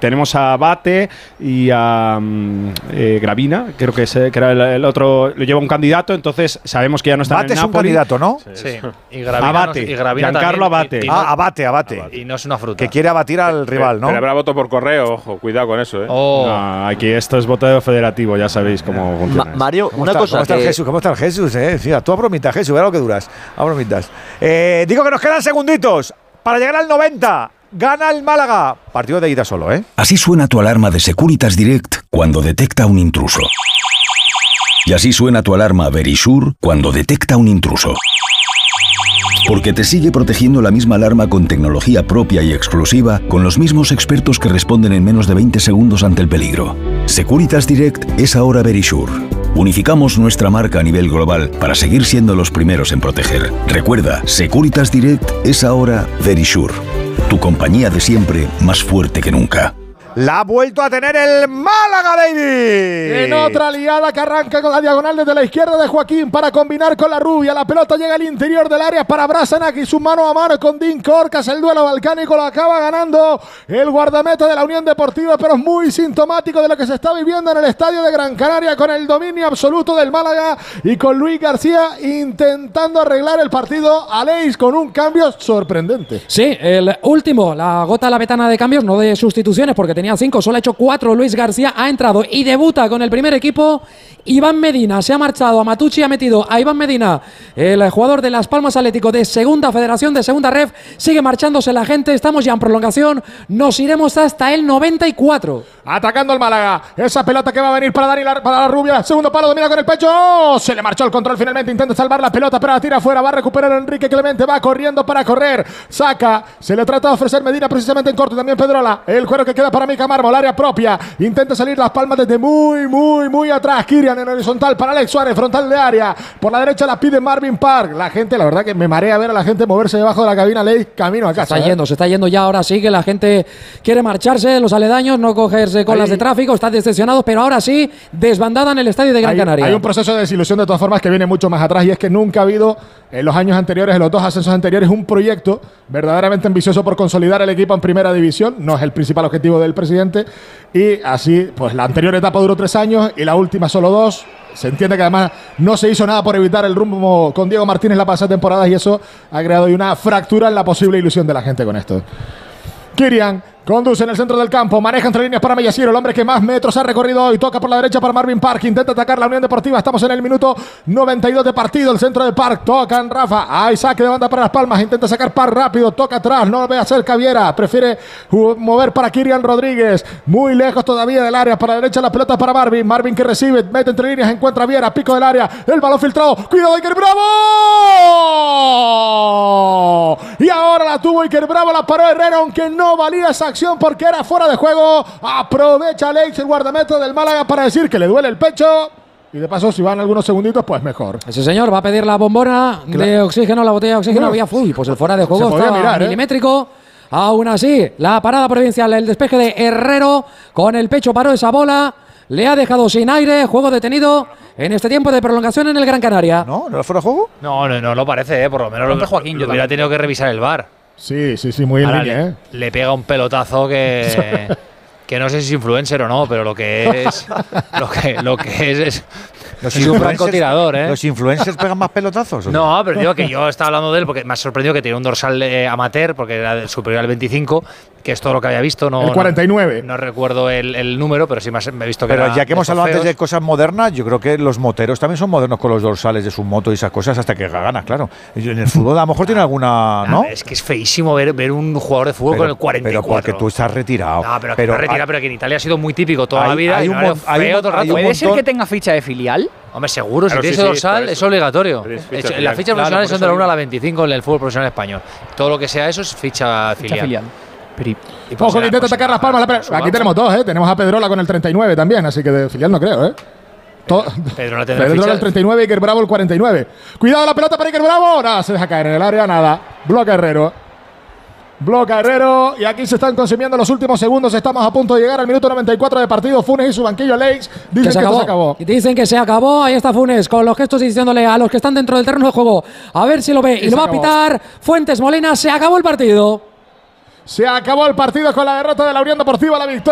tenemos a Abate y a Gravina, creo que era el otro, lo lleva un candidato, entonces sabemos que ya no está en el Napoli. Abate es un candidato, ¿no? Sí. Y Gravina Abate, Giancarlo Abate. Abate. Y no es una fruta. Que quiere abatir al rival, ¿no? Pero habrá voto por correo, ojo, cuidado con eso, ¿eh? No, aquí esto es voto federativo, ya sabéis cómo funciona. Mario, una cosa. ¿Cómo está el Jesús? Fíjate, tú a bromitas, Jesús, verá lo que duras. A bromitas. Digo que nos quedan segunditos para llegar al 90. Gana el Málaga. Partido de ida solo, ¿eh? Así suena tu alarma de Securitas Direct cuando detecta un intruso. Y así suena tu alarma Verisure cuando detecta un intruso. Porque te sigue protegiendo la misma alarma con tecnología propia y exclusiva, con los mismos expertos que responden en menos de 20 segundos ante el peligro. Securitas Direct es ahora Verisure. Unificamos nuestra marca a nivel global para seguir siendo los primeros en proteger. Recuerda, Securitas Direct es ahora Verisure. Tu compañía de siempre, más fuerte que nunca. La ha vuelto a tener el Málaga, David. En otra liada que arranca con la diagonal desde la izquierda de Joaquín para combinar con la rubia. La pelota llega al interior del área para Brasanac y su mano a mano con Dean Corcas. El duelo balcánico lo acaba ganando el guardameta de la Unión Deportiva, pero es muy sintomático de lo que se está viviendo en el estadio de Gran Canaria, con el dominio absoluto del Málaga y con Luis García intentando arreglar el partido. Aleix con un cambio sorprendente. Sí, el último, la gota lavetana de cambios, no de sustituciones, porque tenía 5, solo ha hecho 4. Luis García ha entrado y debuta con el primer equipo. Iván Medina se ha marchado a Matucci, ha metido a Iván Medina, el jugador de Las Palmas Atlético de segunda federación, de segunda ref. Sigue marchándose la gente, estamos ya en prolongación, nos iremos hasta el 94. Atacando el Málaga, esa pelota que va a venir para Dani, para la rubia, segundo palo, domina con el pecho, se le marchó el control finalmente, intenta salvar la pelota, pero la tira afuera, va a recuperar Enrique Clemente, va corriendo para correr, saca, se le trata de ofrecer Medina precisamente en corto, también Pedrola, el cuero que queda para Mica Mármol, área propia, intenta salir Las Palmas desde muy atrás, Kirian en horizontal para Alex Suárez, frontal de área, por la derecha la pide Marvin Park, la gente, la verdad que me marea ver a la gente moverse debajo de la cabina, Ley, camino a casa. Se está yendo ya, ahora sí que la gente quiere marcharse, los aledaños, no cogerse colas de tráfico, están decepcionados, pero ahora sí, desbandada en el estadio de Gran Canaria. Hay un proceso de desilusión de todas formas que viene mucho más atrás, y es que nunca ha habido en los años anteriores, en los 2 ascensos anteriores, un proyecto verdaderamente ambicioso por consolidar el equipo en primera división. No es el principal objetivo del presidente, y así, pues la anterior etapa duró 3 años y la última solo 2. Se entiende que además no se hizo nada por evitar el rumbo con Diego Martínez la pasada temporada, y eso ha creado una fractura en la posible ilusión de la gente con esto. Kirian conduce en el centro del campo, maneja entre líneas para Mellasiero, el hombre que más metros ha recorrido hoy, toca por la derecha para Marvin Park, intenta atacar la Unión Deportiva, estamos en el minuto 92 de partido, el centro de Park, tocan Rafa, hay saque de banda para Las Palmas, intenta sacar Park rápido, toca atrás, no lo ve hacer Caviera, prefiere mover para Kirian Rodríguez, muy lejos todavía del área, para la derecha la pelota para Marvin que recibe, mete entre líneas, encuentra Viera, pico del área, el balón filtrado, cuidado Iker Bravo, y ahora la tuvo Iker Bravo, la paró Herrera, aunque no valía esa acción porque era fuera de juego. Aprovecha Aleix, el guardameta del Málaga, para decir que le duele el pecho, y de paso si van algunos segunditos pues mejor. Ese señor va a pedir la bombona de oxígeno, la botella de oxígeno. Pues el fuera de juego estaba milimétrico. Aún así, la parada provincial, el despeje de Herrero, con el pecho paró esa bola, le ha dejado sin aire, juego detenido en este tiempo de prolongación en el Gran Canaria. ¿No era fuera de juego? No lo parece, por lo menos lo Joaquín, yo hubiera tenido que revisar el VAR. Sí, muy en línea, le pega un pelotazo que no sé si es influencer o no, pero lo que es un francotirador, ¿eh? ¿Los influencers pegan más pelotazos? No, pero digo que yo estaba hablando de él porque me ha sorprendido que tiene un dorsal amateur, porque era superior al 25, que es todo lo que había visto. No, el 49. No recuerdo el número, pero sí me he visto que pero era. Ya que hemos hablado antes de cosas modernas, yo creo que los moteros también son modernos con los dorsales de su moto y esas cosas hasta que ganas, claro. En el fútbol a lo mejor tiene alguna, ¿no? Es que es feísimo ver un jugador de fútbol con el 44. Pero porque tú estás retirado. No, pero que en Italia ha sido muy típico toda la vida. ¿Puede ser que tenga ficha de filial? Hombre, seguro, si tienes dorsal es obligatorio. Las fichas profesionales son de la 1 a la 25 en el fútbol profesional español. Todo lo que sea eso es ficha filial. Ojo que intenta atacar Las Palmas. Aquí tenemos 2, Tenemos a Pedrola con el 39 también, así que de filial no creo, Pedrola el 39 y Iker Bravo el 49. Cuidado la pelota para Iker Bravo. Nada, se deja caer en el área, nada. Bloca Herrero, y aquí se están consumiendo los últimos segundos. Estamos a punto de llegar al minuto 94 de partido. Funes y su banquillo Aleix dicen que se acabó. Dicen que se acabó. Ahí está Funes con los gestos diciéndole a los que están dentro del terreno de juego a ver si lo ve, y lo va a pitar Fuentes Molina. Se acabó el partido. Se acabó el partido con la derrota de la Unión Deportiva, la victoria